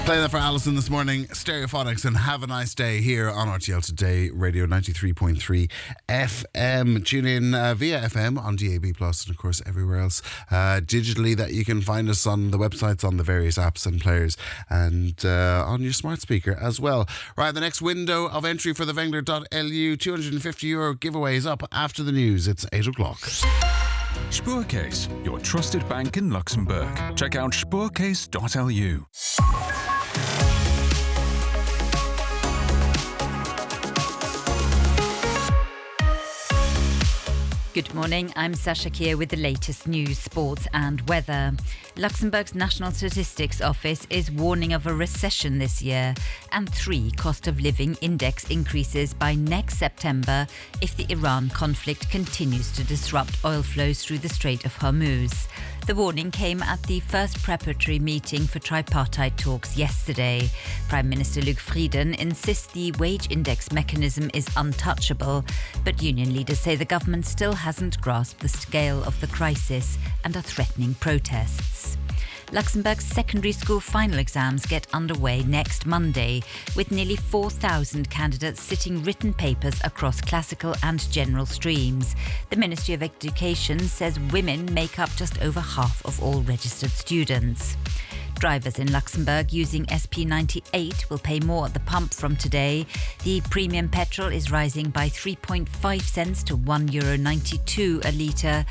Playing that for Alison this morning, Stereophonics, and have a nice day here on RTL Today Radio 93.3 FM. Tune in via FM on DAB Plus and of course everywhere else digitally that you can find us on the websites, on the various apps and players, and on your smart speaker as well. Right, the next window of entry for the Wengler.lu €250 giveaway is up after the news. It's 8 o'clock. Spoorcase, your trusted bank in Luxembourg. Check out spoorcase.lu. Good morning, I'm Sasha Kier with the latest news, sports and weather. Luxembourg's National Statistics Office is warning of a recession this year and 3 cost of living index increases by next September if the Iran conflict continues to disrupt oil flows through the Strait of Hormuz. The warning came at the first preparatory meeting for tripartite talks yesterday. Prime Minister Luc Frieden insists the wage index mechanism is untouchable, but union leaders say the government still hasn't grasped the scale of the crisis and are threatening protests. Luxembourg's secondary school final exams get underway next Monday, with nearly 4,000 candidates sitting written papers across classical and general streams. The Ministry of Education says women make up just over half of all registered students. Drivers in Luxembourg using SP98 will pay more at the pump from today. The premium petrol is rising by 3.5 cents to €1.92 a litre.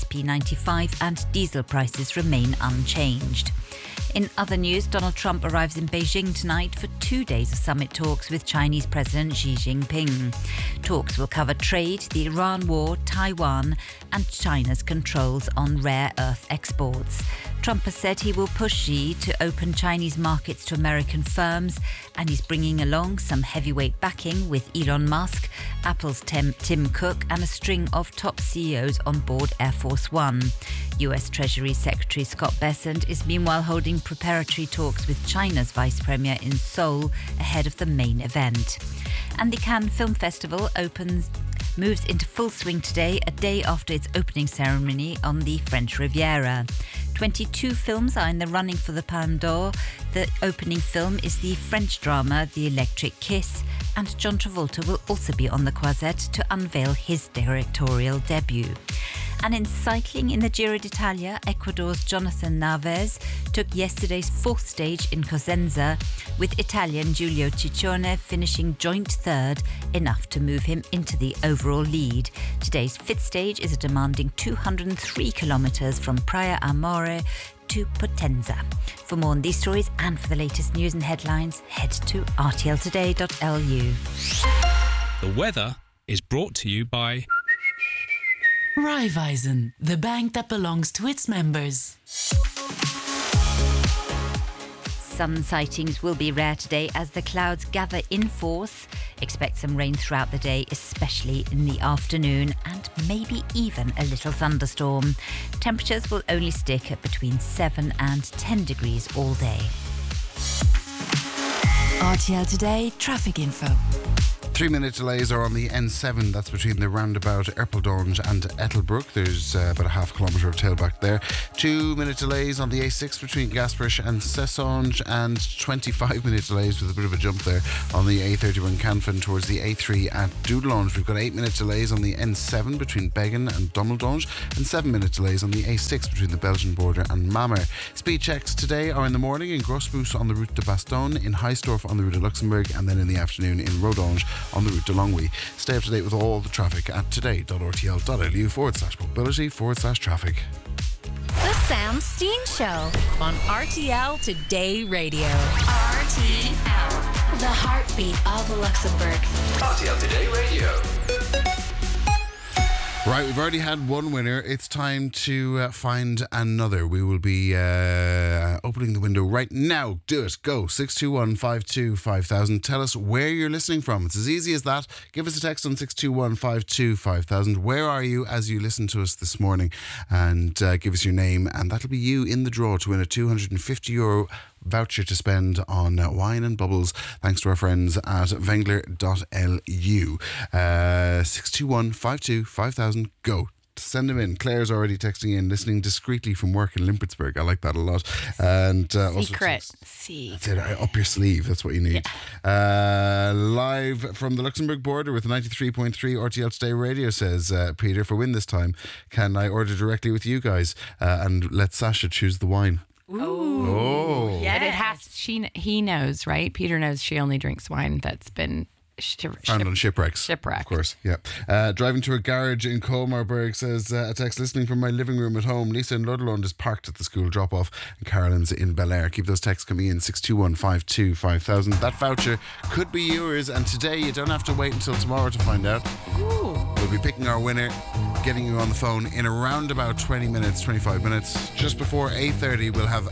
SP95 and diesel prices remain unchanged. In other news, Donald Trump arrives in Beijing tonight for 2 days of summit talks with Chinese President Xi Jinping. Talks will cover trade, the Iran war, Taiwan, and China's controls on rare earth exports. Trump has said he will push Xi to open Chinese markets to American firms, and he's bringing along some heavyweight backing with Elon Musk, Apple's Tim Cook, and a string of top CEOs on board Air Force One. US Treasury Secretary Scott Bessent is meanwhile holding preparatory talks with China's Vice Premier in Seoul ahead of the main event. And the Cannes Film Festival moves into full swing today, a day after its opening ceremony on the French Riviera. 22 films are in the running for the Palme d'Or. The opening film is the French drama The Electric Kiss, and John Travolta will also be on the Croisette to unveil his directorial debut. And in cycling in the Giro d'Italia, Ecuador's Jonathan Naves took yesterday's 4th stage in Cosenza, with Italian Giulio Ciccone finishing joint 3rd, enough to move him into the overall lead. Today's 5th stage is a demanding 203 kilometres from Praia Amore to Potenza. For more on these stories and for the latest news and headlines, head to rtltoday.lu. The weather is brought to you by Raiffeisen, the bank that belongs to its members. Sun sightings will be rare today as the clouds gather in force. Expect some rain throughout the day, especially in the afternoon, and maybe even a little thunderstorm. Temperatures will only stick at between 7 and 10 degrees all day. RTL Today traffic info. 3-minute delays are on the N7. That's between the roundabout Erpeldonge and Ettelbruck. There's about a half kilometre of tailback there. 2-minute delays on the A6 between Gasperich and Sessonge, and 25-minute delays with a bit of a jump there on the A31 Canfin towards the A3 at Dudelange. We've got 8-minute delays on the N7 between Beggen and Dommeldonge, and 7-minute delays on the A6 between the Belgian border and Mammer. Speed checks today are in the morning in Grosboos on the route to Bastogne, in Heisdorf on the route to Luxembourg, and then in the afternoon in Rodange on the route to Longwy. Stay up to date with all the traffic at today.rtl.lu/mobility/traffic. The Sam Steen Show on RTL Today Radio. RTL, the heartbeat of Luxembourg. RTL Today Radio. Right, we've already had one winner. It's time to find another. We will be opening the window right now. Do it. Go. 621-52-5000. Tell us where you're listening from. It's as easy as that. Give us a text on 621-52-5000. Where are you as you listen to us this morning? And give us your name, and that'll be you in the draw to win a €250 voucher to spend on wine and bubbles, thanks to our friends at Wengler.lu. 621-52-5000. Go. Send them in. Claire's already texting in, listening discreetly from work in Limpertsburg. I like that a lot. And Secret. That's it, up your sleeve. That's what you need. Live from the Luxembourg border with 93.3 RTL Today Radio, says Peter. For win this time, can I order directly with you guys and let Sasha choose the wine? Ooh. Yeah. But it has. He knows, right? Peter knows she only drinks wine that's been found on shipwrecks. Shipwreck. Of course, yeah. Driving to a garage in Colmarberg, says a text, listening from my living room at home. Lisa in Ludlond is parked at the school drop-off and Carolyn's in Bel Air. Keep those texts coming in, 621 5000. That voucher could be yours, and today you don't have to wait until tomorrow to find out. Ooh. We'll be picking our winner, getting you on the phone in around about 20 minutes, 25 minutes. Just before 8:30, we'll have